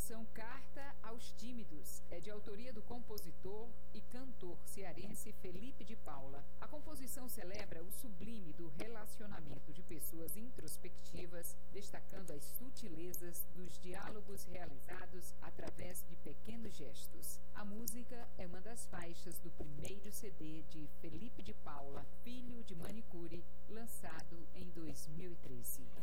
canção Carta aos Tímidos é de autoria do compositor e cantor cearense Felipe de Paula. A composição celebra o sublime do relacionamento de pessoas introspectivas, destacando as sutilezas dos diálogos realizados através de pequenos gestos. A música é uma das faixas do primeiro CD de Felipe de Paula, Filho de Manicure, lançado em 2013.